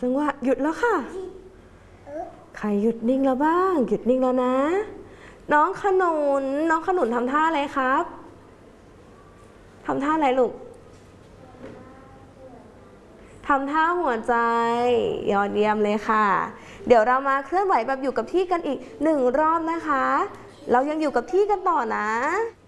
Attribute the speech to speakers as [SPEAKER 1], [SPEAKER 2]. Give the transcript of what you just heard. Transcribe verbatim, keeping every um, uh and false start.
[SPEAKER 1] จังหวะหยุดแล้วค่ะใครหยุดนิ่งแล้วบ้างหยุดนิ่งแล้วนะน้องขนุนน้องขนุนทำท่าอะไรครับทำท่าอะไรลูกทำท่าหัวใจยอดเยี่ยมเลยค่ะเดี๋ยวเรามาเคลื่อนไหวแบบอยู่กับที่กันอีกหนึ่งรอบนะคะเรายังอยู่กับที่กันต่อนะ